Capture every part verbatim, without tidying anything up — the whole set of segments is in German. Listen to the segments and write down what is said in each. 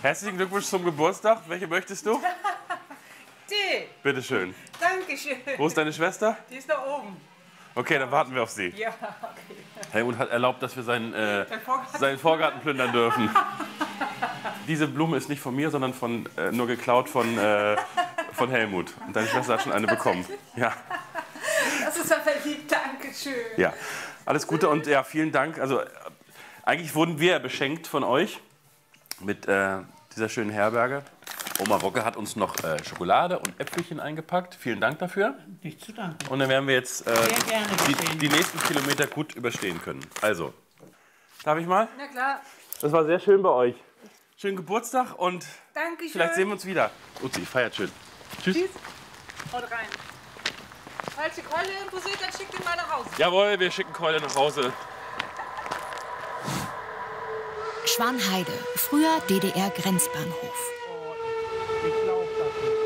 Herzlichen Glückwunsch zum Geburtstag. Welche möchtest du? Die. Bitte schön. Dankeschön. Wo ist deine Schwester? Die ist da oben. Okay, dann warten wir auf sie. Ja, okay. Helmut hat erlaubt, dass wir seinen, äh, seinen Vorgarten plündern dürfen. Diese Blume ist nicht von mir, sondern von, äh, nur geklaut von, äh, von Helmut. Und deine Schwester hat schon eine bekommen. Ja. Das ist aber lieb, Dankeschön. Ja, alles Gute und ja, vielen Dank. Also eigentlich wurden wir beschenkt von euch mit äh, dieser schönen Herberge. Oma Rocke hat uns noch äh, Schokolade und Äpfelchen eingepackt. Vielen Dank dafür. Nicht zu danken. Und dann werden wir jetzt äh, Sehr gerne die, die nächsten Kilometer gut überstehen können. Also, darf ich mal? Na klar. Das war sehr schön bei euch. Schönen Geburtstag und Dankeschön. vielleicht sehen wir uns wieder. Uzi, feiert schön. Tschüss. Tschüss. Haut rein. Falls ihr Keule irgendwo seht, dann schickt ihn mal nach Hause. Jawohl, wir schicken Keule nach Hause. Schwanheide, früher D D R-Grenzbahnhof. Ich glaub das nicht.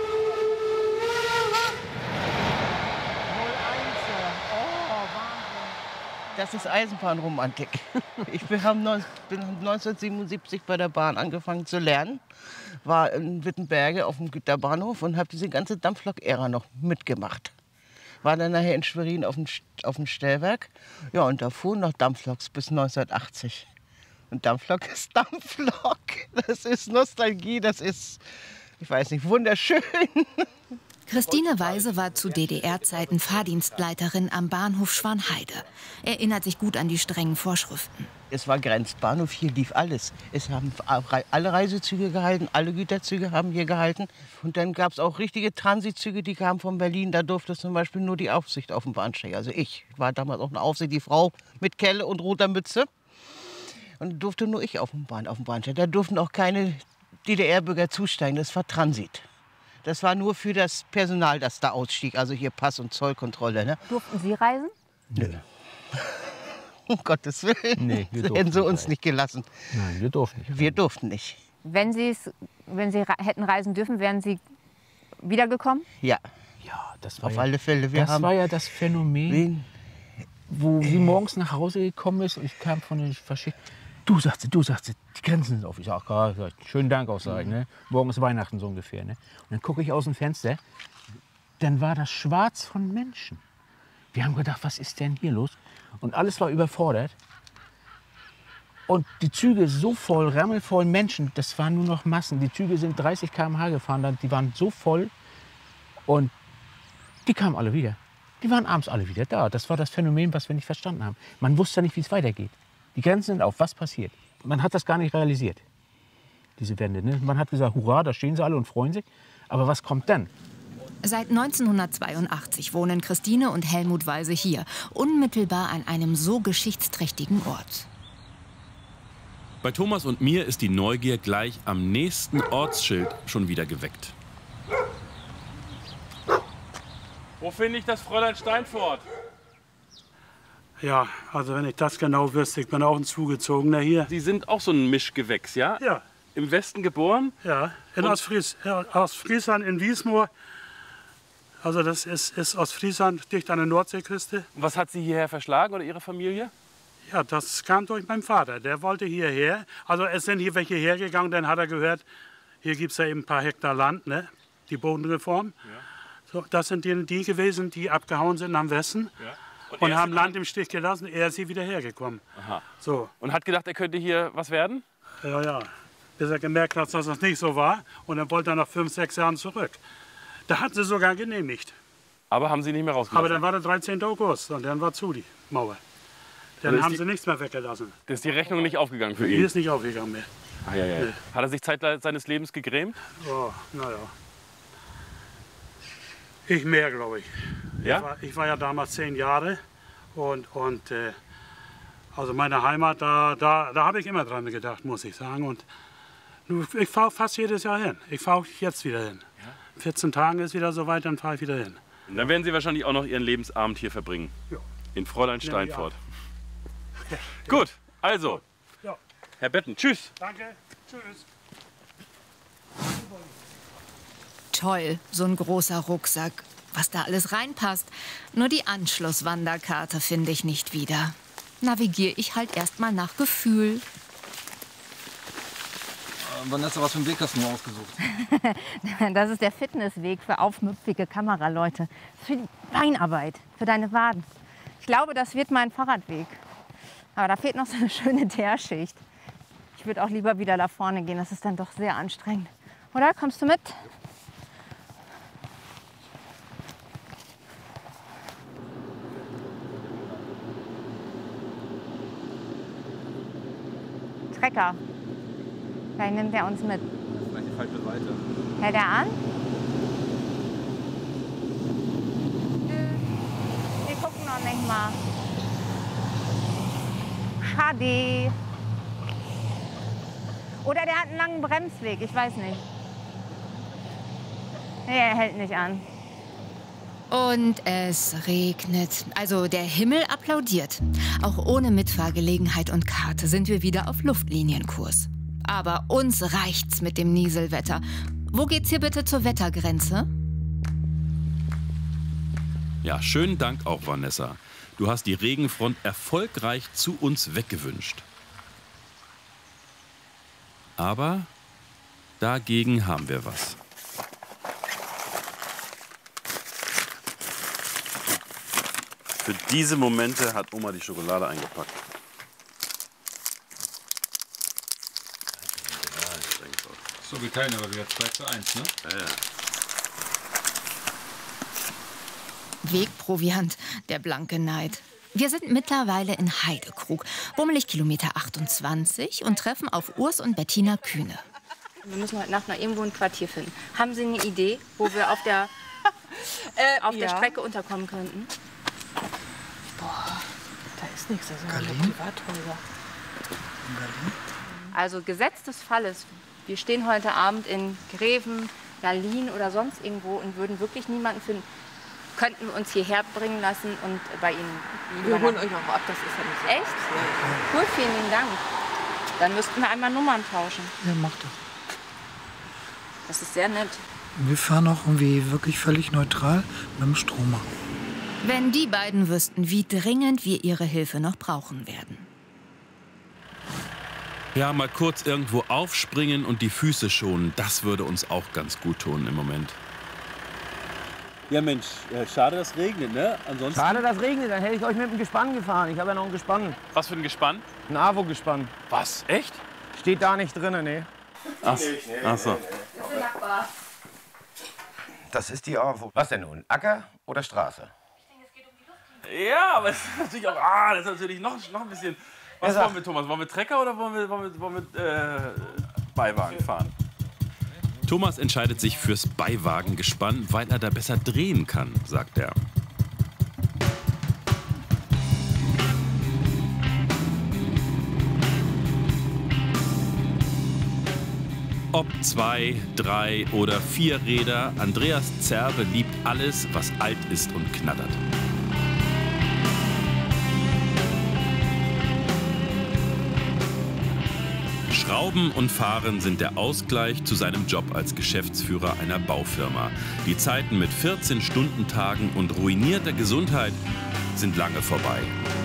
Oh, Wahnsinn. Das ist Eisenbahnromantik. Ich bin neunzehnhundertsiebenundsiebzig bei der Bahn angefangen zu lernen, war in Wittenberge auf dem Güterbahnhof und habe diese ganze Dampflok-Ära noch mitgemacht. War dann nachher in Schwerin auf dem, auf dem Stellwerk. Ja, und da fuhren noch Dampfloks bis neunzehnhundertachtzig. Und Dampflok ist Dampflok. Das ist Nostalgie, das ist, ich weiß nicht, wunderschön. Christine Weise war zu D D R-Zeiten Fahrdienstleiterin am Bahnhof Schwanheide. Erinnert sich gut an die strengen Vorschriften. Es war Grenzbahnhof, hier lief alles. Es haben alle Reisezüge gehalten, alle Güterzüge haben hier gehalten. Und dann gab es auch richtige Transitzüge, die kamen von Berlin. Da durfte zum Beispiel nur die Aufsicht auf dem Bahnsteig. Also ich war damals auch eine Aufsicht, die Frau mit Kelle und roter Mütze. Und durfte nur ich auf dem, Bahn, auf dem Bahnsteig. Da durften auch keine D D R-Bürger zusteigen. Das war Transit. Das war nur für das Personal, das da ausstieg. Also hier Pass- und Zollkontrolle. Ne? Durften Sie reisen? Nö. Um Gottes Willen. Nee, wir das hätten sie uns nicht nicht gelassen. Nein, wir durften nicht. Wir durften nicht. Wenn, Sie's, wenn Sie hätten reisen dürfen, wären Sie wiedergekommen? Ja, Ja, das war auf ja, alle Fälle. Wir das haben war ja das Phänomen, wen, wo sie morgens nach Hause gekommen ist und ich kam von den verschiedenen. Du sagst, du sagst, die Grenzen sind auf. Ich sag, ah, schönen Dank auch, sag ich, ne? Morgen ist Weihnachten so ungefähr. Ne? Und dann gucke ich aus dem Fenster, dann war das schwarz von Menschen. Wir haben gedacht, was ist denn hier los? Und alles war überfordert. Und die Züge so voll, rammelvoll Menschen, das waren nur noch Massen. Die Züge sind dreißig Kilometer pro Stunde gefahren, die waren so voll. Und die kamen alle wieder. Die waren abends alle wieder da. Das war das Phänomen, was wir nicht verstanden haben. Man wusste ja nicht, wie es weitergeht. Die Grenzen sind auf, was passiert? Man hat das gar nicht realisiert, diese Wende. Ne? Man hat gesagt, hurra, da stehen sie alle und freuen sich. Aber was kommt dann? Seit neunzehnhundertzweiundachtzig wohnen Christine und Helmut Weise hier, unmittelbar an einem so geschichtsträchtigen Ort. Bei Thomas und mir ist die Neugier gleich am nächsten Ortsschild schon wieder geweckt. Wo finde ich das Fräulein Steinfort? Ja, also wenn ich das genau wüsste, ich bin auch ein Zugezogener hier. Sie sind auch so ein Mischgewächs, ja? Ja. Im Westen geboren? Ja, in Ostfries, ja, Ostfriesland in Wiesmoor. Also das ist, ist Ostfriesland, dicht an der Nordseeküste. Was hat Sie hierher verschlagen oder Ihre Familie? Ja, das kam durch meinen Vater. Der wollte hierher. Also es sind hier welche hergegangen, dann hat er gehört, hier gibt es ja eben ein paar Hektar Land, ne? Die Bodenreform. Ja. So, das sind die, die gewesen, die abgehauen sind am Westen. Ja. Und, und haben Land im Stich gelassen. Er ist hier wieder hergekommen. Aha. So. Und hat gedacht, er könnte hier was werden? Ja, ja. Bis er gemerkt hat, dass das nicht so war. Und dann wollte er nach fünf, sechs Jahren zurück. Da hat sie sogar genehmigt. Aber haben Sie nicht mehr rausgelassen? Aber dann war der dreizehnte August und dann war zu die Mauer. Dann haben sie nichts mehr weggelassen. Das ist die Rechnung nicht aufgegangen für ihn? Die ist nicht aufgegangen mehr. Ah, ja, ja. Nee. Hat er sich Zeit seines Lebens gegrämt? Oh, naja. Ich mehr, glaube ich. Ja? Ich war, ich war ja damals zehn Jahre und, und äh, also meine Heimat, da, da, da habe ich immer dran gedacht, muss ich sagen. Und ich fahre fast jedes Jahr hin. Ich fahre jetzt wieder hin. Ja? In vierzehn Tagen ist wieder soweit, dann fahre ich wieder hin. Und dann werden Sie wahrscheinlich auch noch Ihren Lebensabend hier verbringen. Ja. In Fräulein Steinfort. Ja, ja. Gut, also, ja. Herr Betten, tschüss. Danke, tschüss. Toll, so ein großer Rucksack. Was da alles reinpasst. Nur die Anschlusswanderkarte finde ich nicht wieder. Navigiere ich halt erst mal nach Gefühl. Vanessa, was für einen Weg hast du nur ausgesucht? Das ist der Fitnessweg für aufmüpfige Kameraleute. Das ist für die Beinarbeit, für deine Waden. Ich glaube, das wird mein Fahrradweg. Aber da fehlt noch so eine schöne Teerschicht. Ich würde auch lieber wieder da vorne gehen. Das ist dann doch sehr anstrengend. Oder? Kommst du mit? Trecker. Vielleicht nimmt er uns mit. Vielleicht die falsche Seite. Hält er an? Wir gucken noch nicht mal. Schade. Oder der hat einen langen Bremsweg, ich weiß nicht. Nee, er hält nicht an. Und es regnet. Also der Himmel applaudiert. Auch ohne Mitfahrgelegenheit und Karte sind wir wieder auf Luftlinienkurs. Aber uns reicht's mit dem Nieselwetter. Wo geht's hier bitte zur Wettergrenze? Ja, schönen Dank auch, Vanessa. Du hast die Regenfront erfolgreich zu uns weggewünscht. Aber dagegen haben wir was. Für diese Momente hat Oma die Schokolade eingepackt. So geteilt, aber wieder zwei zu eins, ne? Ja, ja. Wegproviant, der blanke Neid. Wir sind mittlerweile in Heidekrug, bummelig Kilometer achtundzwanzig und treffen auf Urs und Bettina Kühne. Wir müssen heute Nacht noch irgendwo ein Quartier finden. Haben Sie eine Idee, wo wir auf der, Äh, auf ja. der Strecke unterkommen könnten? Da ist nichts, das sind alle Privathäuser. Also Gesetz des Falles. Wir stehen heute Abend in Greven, Berlin oder sonst irgendwo und würden wirklich niemanden finden. Könnten wir uns hierher bringen lassen und bei Ihnen Wir holen euch auch ab, das ist ja nicht so. Echt? Gut, vielen lieben Dank. Dann müssten wir einmal Nummern tauschen. Ja, mach das. Das ist sehr nett. Wir fahren auch irgendwie wirklich völlig neutral mit dem Stromer. Wenn die beiden wüssten, wie dringend wir ihre Hilfe noch brauchen werden. Ja, mal kurz irgendwo aufspringen und die Füße schonen, das würde uns auch ganz gut tun im Moment. Ja Mensch, ja, schade, dass es regnet, ne? Ansonsten... Schade, dass es regnet, dann hätte ich euch mit dem Gespann gefahren. Ich habe ja noch ein Gespann. Was für ein Gespann? Ein AWO-Gespann. Was? Echt? Steht da nicht drin, ne? Ach, ach so. Das ist die AWO. Was denn nun? Acker oder Straße? Ja, aber es ist natürlich auch, ah, das ist natürlich noch, noch ein bisschen... Was Ja, wollen wir, Thomas? Wollen wir Trecker oder wollen wir, wollen wir, wollen wir äh, Beiwagen fahren? Thomas entscheidet sich fürs Beiwagengespann, weil er da besser drehen kann, sagt er. Ob zwei, drei oder vier Räder, Andreas Zerbe liebt alles, was alt ist und knattert. Schrauben und Fahren sind der Ausgleich zu seinem Job als Geschäftsführer einer Baufirma. Die Zeiten mit vierzehn-Stunden-Tagen und ruinierter Gesundheit sind lange vorbei.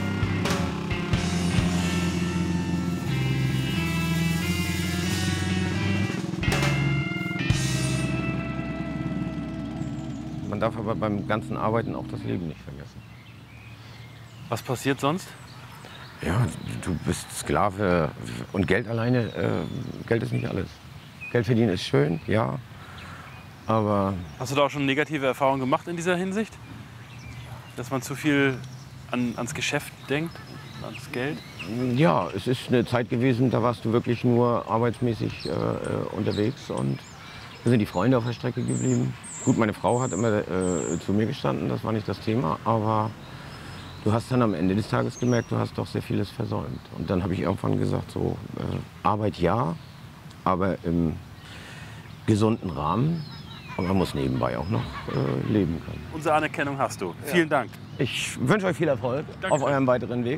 Man darf aber beim ganzen Arbeiten auch das Leben nicht vergessen. Was passiert sonst? Ja, du bist Sklave und Geld alleine, äh, Geld ist nicht alles. Geld verdienen ist schön, ja, aber... Hast du da auch schon negative Erfahrungen gemacht in dieser Hinsicht? Dass man zu viel an, ans Geschäft denkt, ans Geld? Ja, es ist eine Zeit gewesen, da warst du wirklich nur arbeitsmäßig äh, unterwegs und da sind die Freunde auf der Strecke geblieben. Gut, meine Frau hat immer äh, zu mir gestanden, das war nicht das Thema, aber du hast dann am Ende des Tages gemerkt, du hast doch sehr vieles versäumt. Und dann habe ich irgendwann gesagt, so äh, Arbeit ja, aber im gesunden Rahmen. Und man muss nebenbei auch noch äh, leben können. Unsere Anerkennung hast du. Ja. Vielen Dank. Ich wünsche euch viel Erfolg Danke. auf eurem weiteren Weg.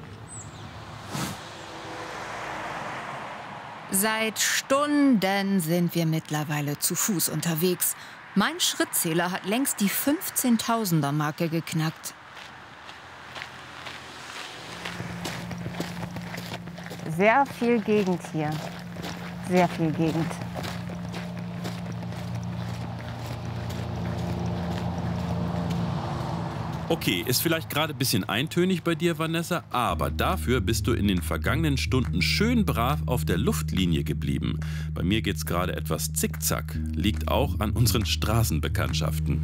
Seit Stunden sind wir mittlerweile zu Fuß unterwegs. Mein Schrittzähler hat längst die fünfzehntausender-Marke geknackt. Sehr viel Gegend hier. Sehr viel Gegend. Okay, ist vielleicht gerade ein bisschen eintönig bei dir, Vanessa, aber dafür bist du in den vergangenen Stunden schön brav auf der Luftlinie geblieben. Bei mir geht's gerade etwas zickzack, liegt auch an unseren Straßenbekanntschaften.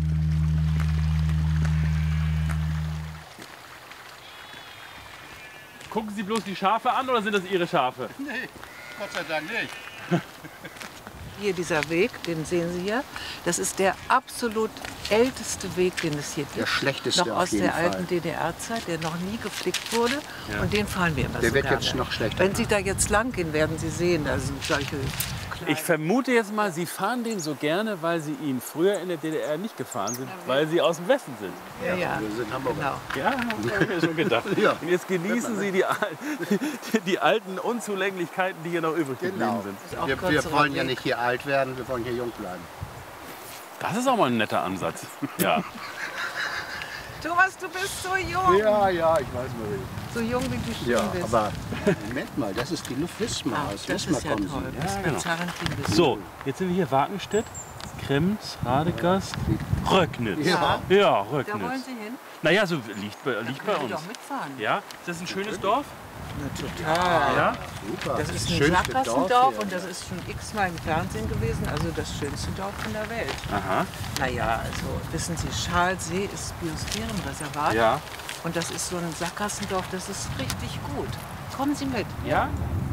Gucken Sie bloß die Schafe an oder sind das Ihre Schafe? Nee, Gott sei Dank nicht. Hier dieser Weg, den sehen Sie hier, das ist der absolut älteste Weg, den es hier gibt. Der schlechteste noch auf aus jeden der Fall. alten D D R-Zeit, der noch nie geflickt wurde. Ja. Und den fahren wir immer Der so wird gerne. jetzt noch schlechter. Wenn Sie da jetzt lang gehen, werden Sie sehen, da sind solche Ich vermute jetzt mal, Sie fahren den so gerne, weil Sie ihn früher in der D D R nicht gefahren sind, weil Sie aus dem Westen sind. Ja, ja. Wir sind Hamburger. Genau. Ja, habe ich mir schon gedacht. Ja. Und jetzt genießen Sie die, al- die, die alten Unzulänglichkeiten, die hier noch übrig Genau. geblieben sind. auch Wir, wir kürzerer wollen ja Weg. nicht hier alt werden, wir wollen hier jung bleiben. Das ist auch mal ein netter Ansatz. Ja. Thomas, du bist so jung. Ja, ja, ich weiß mal. So jung wie du schon Ja, bist. aber Moment mal, das ist die Luft Wismar. Ah, Aus das Wismar ist ja kommen toll. Sie. Das Ja, ist genau. Zarentin bist. So, jetzt sind wir hier Wakenstedt, Krems, Radegast, Röcknitz. Ja. Ja, Da wollen Röcknitz. Sie hin? Naja, so liegt bei, liegt bei Können Sie uns. doch mitfahren. Ja, ist das ein schönes Dorf? Na, total. Ja? Super. Das ist ein schönste Sackgassendorf Dorf hier. und das ist schon x-mal im Fernsehen gewesen. Also das schönste Dorf von der Welt. Aha. Naja, also wissen Sie, Schalsee ist Biosphärenreservat. Ja. Und das ist so ein Sackgassendorf, das ist richtig gut. Kommen Sie mit. Ja?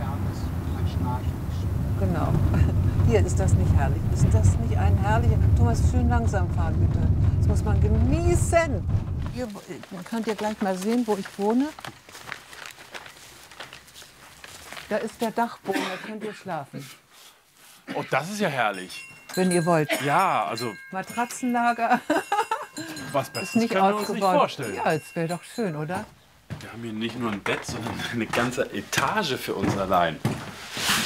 Genau. Hier ist das nicht herrlich. Ist das nicht ein herrlicher... Thomas, schön langsam fahren, bitte. Das muss man genießen. Hier könnt ihr gleich mal sehen, wo ich wohne. Da ist der Dachboden, da könnt ihr schlafen, Oh, das ist ja herrlich. wenn ihr wollt. Ja, also Matratzenlager was ist Besseres nicht können wir uns nicht ausgebaut. vorstellen. Ja, es wäre doch schön, oder? Wir haben hier nicht nur ein Bett, sondern eine ganze Etage für uns allein.